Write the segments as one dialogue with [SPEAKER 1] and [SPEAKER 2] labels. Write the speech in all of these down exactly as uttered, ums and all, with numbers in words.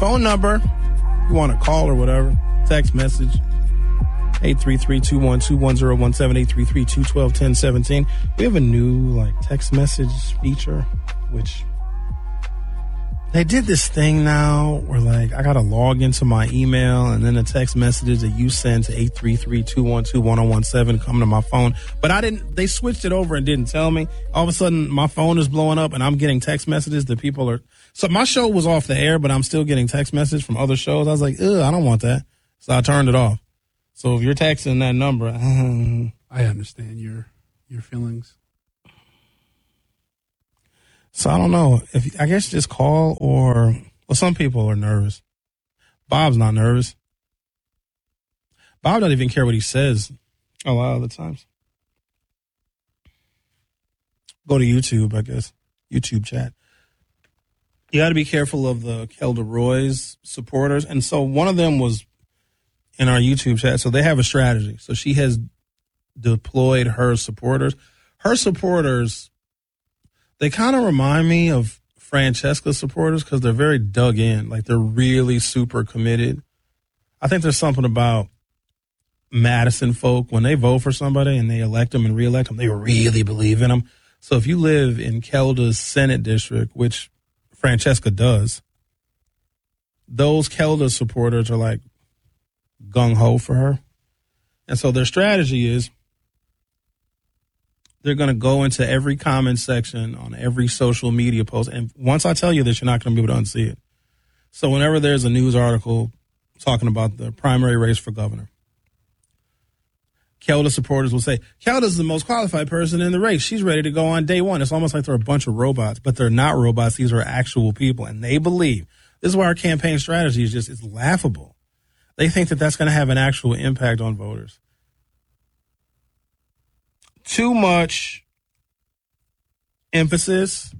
[SPEAKER 1] phone number, you want to call or whatever, text message, eight three three, two one two, one zero one seven, eight three three, two one two, one zero one seven. We have a new like text message feature, which they did this thing now where like I got to log into my email and then the text messages that you send to eight three three, two one two, one zero one seven come to my phone. But I didn't, they switched it over and didn't tell me. All of a sudden my phone is blowing up and I'm getting text messages that people are, so my show was off the air, but I'm still getting text messages from other shows. I was like, ugh, I don't want that. So I turned it off. So if you're texting that number,
[SPEAKER 2] I understand your your feelings.
[SPEAKER 1] So I don't know. If I guess just call or, well, some people are nervous. Bob's not nervous. Bob doesn't even care what he says a lot of the times. Go to YouTube, I guess. YouTube chat. You got to be careful of the Kelda Roy's supporters. And so one of them was in our YouTube chat. So they have a strategy. So she has deployed her supporters. Her supporters, they kind of remind me of Francesca's supporters because they're very dug in. Like they're really super committed. I think there's something about Madison folk when they vote for somebody and they elect them and reelect them, they really believe in them. So if you live in Kelda's Senate district, which Francesca does, those Kelda supporters are like gung-ho for her. And so their strategy is they're going to go into every comment section on every social media post. And once I tell you this, you're not going to be able to unsee it. So whenever there's a news article talking about the primary race for governor, Kelda supporters will say, Kelda's the most qualified person in the race. She's ready to go on day one. It's almost like they're a bunch of robots, but they're not robots. These are actual people. And they believe, this is why our campaign strategy is just, it's laughable. They think that that's going to have an actual impact on voters. Too much emphasis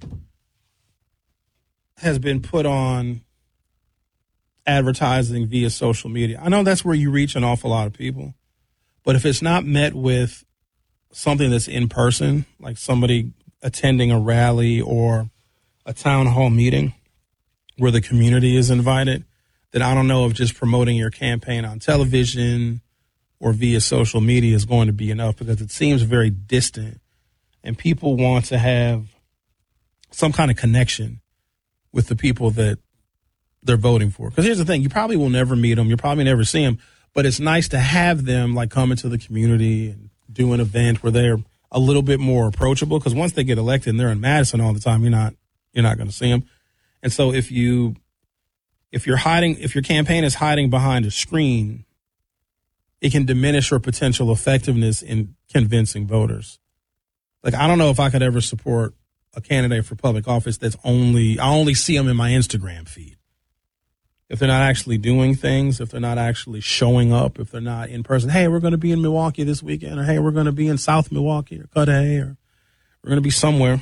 [SPEAKER 1] has been put on advertising via social media. I know that's where you reach an awful lot of people, but if it's not met with something that's in person, like somebody attending a rally or a town hall meeting where the community is invited, then I don't know if just promoting your campaign on television or via social media is going to be enough, because it seems very distant and people want to have some kind of connection with the people that they're voting for. Because here's the thing, you probably will never meet them, you'll probably never see them, but it's nice to have them like come into the community and do an event where they're a little bit more approachable, because once they get elected and they're in Madison all the time, you're not you're not going to see them. And so if you if you're hiding, if your campaign is hiding behind a screen, it can diminish your potential effectiveness in convincing voters. Like, I don't know if I could ever support a candidate for public office that's only, I only see them in my Instagram feed. If they're not actually doing things, if they're not actually showing up, if they're not in person, hey, we're going to be in Milwaukee this weekend, or hey, we're going to be in South Milwaukee or Cudahy, or we're going to be somewhere.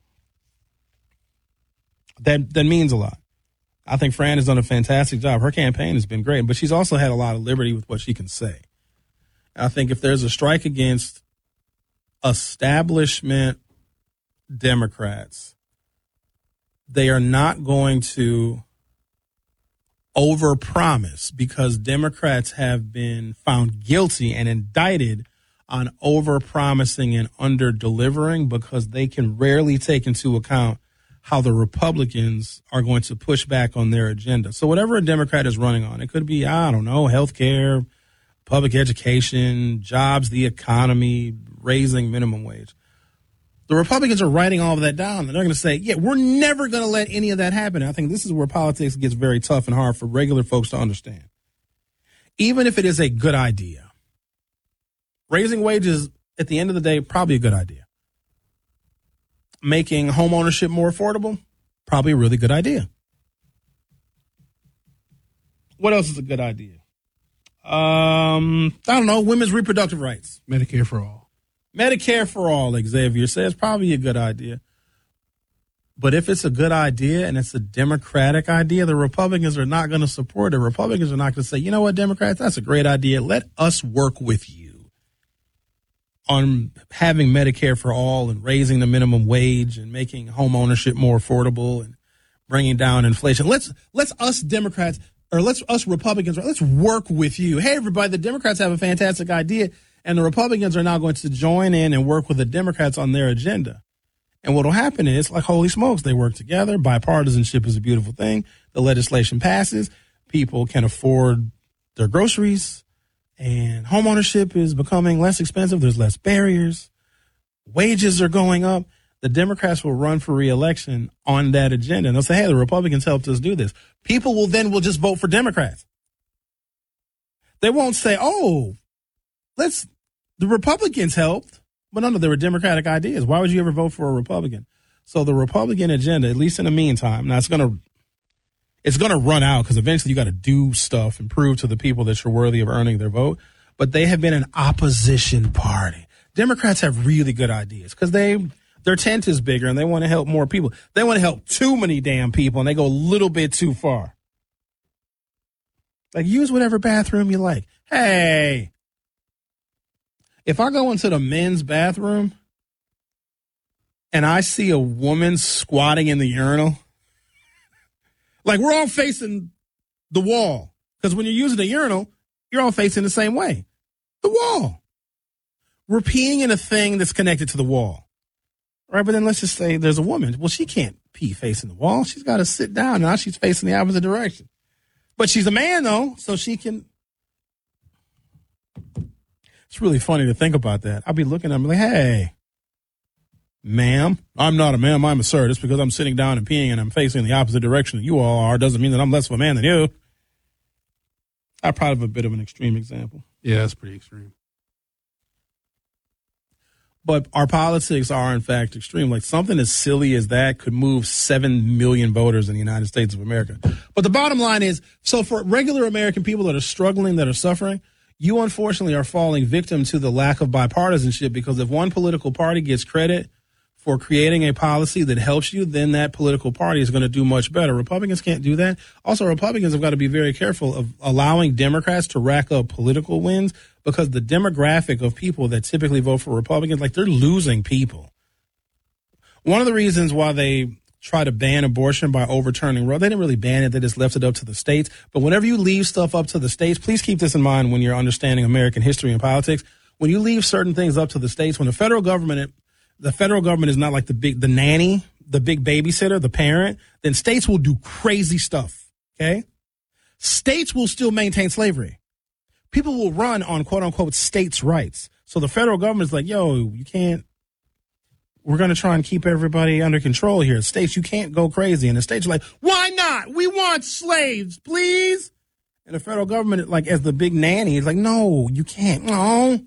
[SPEAKER 1] That, that means a lot. I think Fran has done a fantastic job. Her campaign has been great, but she's also had a lot of liberty with what she can say. I think if there's a strike against establishment Democrats, they are not going to overpromise, because Democrats have been found guilty and indicted on overpromising and under-delivering, because they can rarely take into account how the Republicans are going to push back on their agenda. So whatever a Democrat is running on, it could be, I don't know, health care, public education, jobs, the economy, raising minimum wage. The Republicans are writing all of that down, and they're going to say, yeah, we're never going to let any of that happen. And I think this is where politics gets very tough and hard for regular folks to understand. Even if it is a good idea, raising wages at the end of the day, probably a good idea. Making home ownership more affordable, probably a really good idea. What else is a good idea? Um, I don't know, women's reproductive rights.
[SPEAKER 2] Medicare for all.
[SPEAKER 1] Medicare for all, Xavier says, probably a good idea. But if it's a good idea and it's a Democratic idea, the Republicans are not going to support it. Republicans are not going to say, you know what, Democrats, that's a great idea. Let us work with you on having Medicare for all and raising the minimum wage and making home ownership more affordable and bringing down inflation. Let's let's us Democrats or let's us Republicans, let's work with you. Hey, everybody, the Democrats have a fantastic idea, and the Republicans are now going to join in and work with the Democrats on their agenda. And what will happen is, like, holy smokes, they work together. Bipartisanship is a beautiful thing. The legislation passes. People can afford their groceries, and homeownership is becoming less expensive. There's less barriers. Wages are going up. The Democrats will run for re-election on that agenda. And they'll say, hey, the Republicans helped us do this. People will then will just vote for Democrats. They won't say, oh, let's, the Republicans helped. But no, no, there were Democratic ideas. Why would you ever vote for a Republican? So the Republican agenda, at least in the meantime, now it's going to, it's going to run out because eventually you got to do stuff and prove to the people that you're worthy of earning their vote. But they have been an opposition party. Democrats have really good ideas because they, their tent is bigger and they want to help more people. They want to help too many damn people and they go a little bit too far. Like, use whatever bathroom you like. Hey, if I go into the men's bathroom and I see a woman squatting in the urinal, like, we're all facing the wall. Because when you're using the urinal, you're all facing the same way. The wall. We're peeing in a thing that's connected to the wall. Right? But then let's just say there's a woman. Well, she can't pee facing the wall. She's got to sit down. Now she's facing the opposite direction. But she's a man, though, so she can. It's really funny to think about that. I'll be looking at them like, hey, ma'am, I'm not a ma'am, I'm a sir. Just because I'm sitting down and peeing and I'm facing the opposite direction that you all are doesn't mean that I'm less of a man than you. I probably have a bit of an extreme example.
[SPEAKER 2] Yeah, that's pretty extreme.
[SPEAKER 1] But our politics are, in fact, extreme. Like, something as silly as that could move seven million voters in the United States of America. But the bottom line is, so for regular American people that are struggling, that are suffering, you unfortunately are falling victim to the lack of bipartisanship, because if one political party gets credit for creating a policy that helps you, then that political party is going to do much better. Republicans can't do that. Also, Republicans have got to be very careful of allowing Democrats to rack up political wins, because the demographic of people that typically vote for Republicans, like, they're losing people. One of the reasons why they try to ban abortion by overturning Roe, they didn't really ban it, they just left it up to the states. But whenever you leave stuff up to the states, please keep this in mind when you're understanding American history and politics. When you leave certain things up to the states, when the federal government, the federal government is not like the big, the nanny, the big babysitter, the parent, then states will do crazy stuff. Okay. States will still maintain slavery. People will run on quote unquote states' rights. So the federal government is like, yo, you can't, we're going to try and keep everybody under control here. States, you can't go crazy. And the states are like, why not? We want slaves, please. And the federal government, like, as the big nanny, is like, no, you can't. No,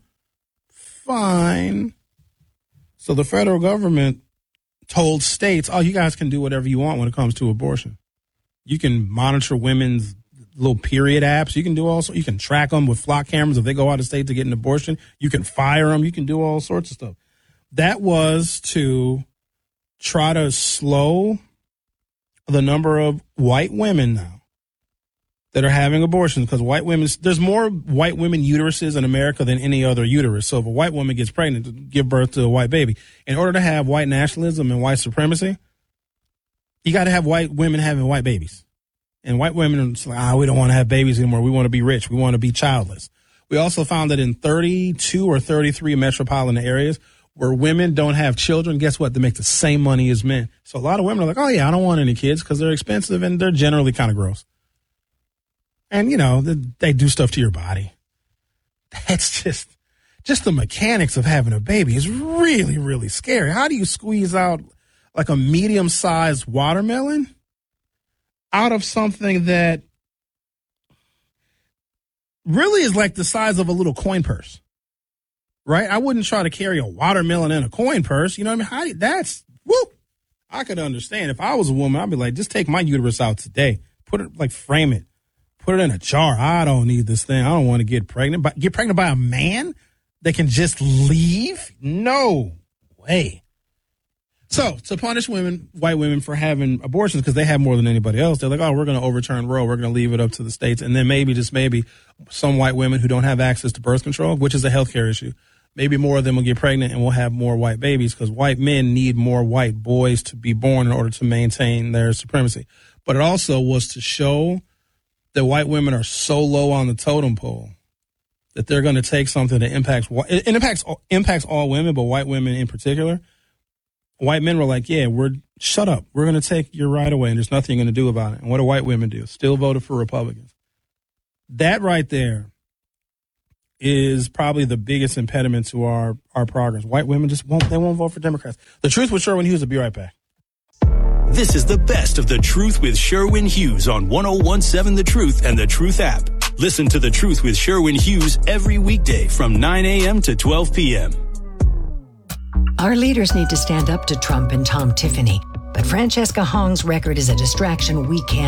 [SPEAKER 1] fine. So the federal government told states, oh, you guys can do whatever you want when it comes to abortion. You can monitor women's little period apps. You can do also, you can track them with flock cameras if they go out of state to get an abortion. You can fire them. You can do all sorts of stuff. That was to try to slow the number of white women now that are having abortions, because white women, there's more white women uteruses in America than any other uterus. So if a white woman gets pregnant to give birth to a white baby, in order to have white nationalism and white supremacy, you got to have white women having white babies. And white women are like, ah, we don't want to have babies anymore. We want to be rich. We want to be childless. We also found that in thirty-two or thirty-three metropolitan areas where women don't have children, guess what? They make the same money as men. So a lot of women are like, oh, yeah, I don't want any kids because they're expensive and they're generally kind of gross. And, you know, they, they do stuff to your body. That's just, just the mechanics of having a baby is really, really scary. How do you squeeze out like a medium-sized watermelon out of something that really is like the size of a little coin purse, right? I wouldn't try to carry a watermelon in a coin purse. You know what I mean? How do you, that's, whoop. I could understand. If I was a woman, I'd be like, just take my uterus out today. Put it, like, frame it. Put it in a jar. I don't need this thing. I don't want to get pregnant. But get pregnant by a man that can just leave? No way. So, to punish women, white women, for having abortions because they have more than anybody else, they're like, oh, we're going to overturn Roe. We're going to leave it up to the states. And then maybe, just maybe, some white women who don't have access to birth control, which is a healthcare issue, maybe more of them will get pregnant and we'll have more white babies because white men need more white boys to be born in order to maintain their supremacy. But it also was to show that white women are so low on the totem pole that they're going to take something that impacts it impacts impacts all women, but white women in particular. White men were like, yeah, we're shut up. We're going to take your right away, and there's nothing you're going to do about it. And what do white women do? Still voted for Republicans. That right there is probably the biggest impediment to our, our progress. White women just won't, they won't vote for Democrats. The Truth with Sherwin Hughes will be right back.
[SPEAKER 3] This is the best of The Truth with Sherwin Hughes on one oh one seven The Truth and The Truth app. Listen to The Truth with Sherwin Hughes every weekday from nine a.m. to twelve p.m.
[SPEAKER 4] Our leaders need to stand up to Trump and Tom Tiffany, but Francesca Hong's record is a distraction we can't